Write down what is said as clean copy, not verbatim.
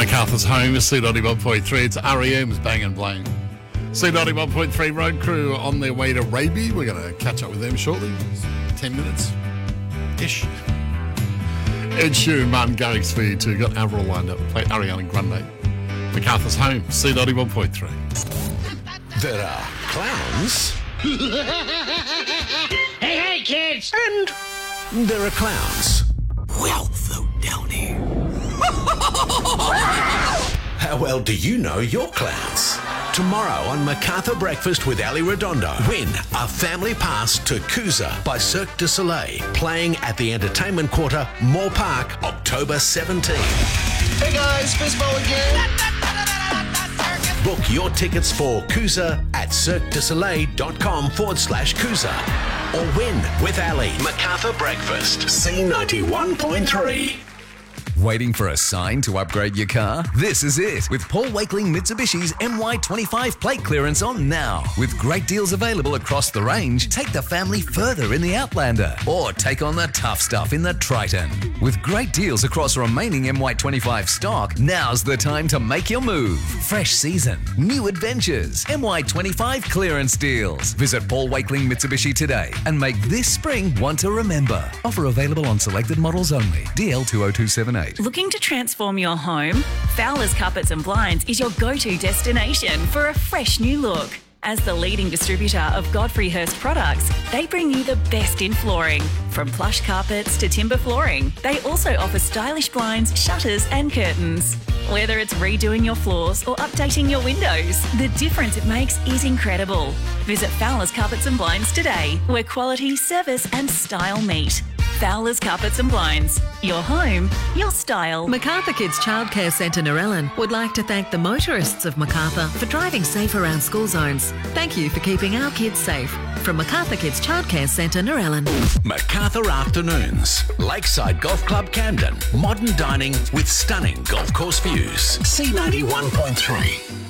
MacArthur's home is C91.3. It's REM's Bang and Blang. C91.3 road crew on their way to Raby. We're going to catch up with them shortly. 10 minutes-ish. Ed Sheeran, Martin Garrix for you too. Got Avril lined up. Play Ariana Grande. MacArthur's home, C91.3. There are clowns. Hey, kids! And there are clowns. Well, though, Downey. How well do you know your clowns? Tomorrow on MacArthur Breakfast with Ali Redondo, win a family pass to Kusa by Cirque du Soleil, playing at the Entertainment Quarter, Moore Park, October 17th. Hey guys, Fistball again. Book your tickets for Kusa at cirquedusoleil.com/Kusa or win with Ali. MacArthur Breakfast, C91.3. Waiting for a sign to upgrade your car? This is it, with Paul Wakeling Mitsubishi's MY25 plate clearance on now. With great deals available across the range, take the family further in the Outlander or take on the tough stuff in the Triton. With great deals across remaining MY25 stock, now's the time to make your move. Fresh season, new adventures, MY25 clearance deals. Visit Paul Wakeling Mitsubishi today and make this spring one to remember. Offer available on selected models only. DL 20278. Looking to transform your home? Fowler's Carpets and Blinds is your go-to destination for a fresh new look. As the leading distributor of Godfrey Hirst products, they bring you the best in flooring. From plush carpets to timber flooring, they also offer stylish blinds, shutters and curtains. Whether it's redoing your floors or updating your windows, the difference it makes is incredible. Visit Fowler's Carpets and Blinds today, where quality, service and style meet. Fowler's Carpets and Blinds. Your home, your style. MacArthur Kids Childcare Centre Narellan would like to thank the motorists of MacArthur for driving safe around school zones. Thank you for keeping our kids safe. From MacArthur Kids Childcare Centre Narellan. MacArthur Afternoons. Lakeside Golf Club Camden. Modern dining with stunning golf course views. C91.3.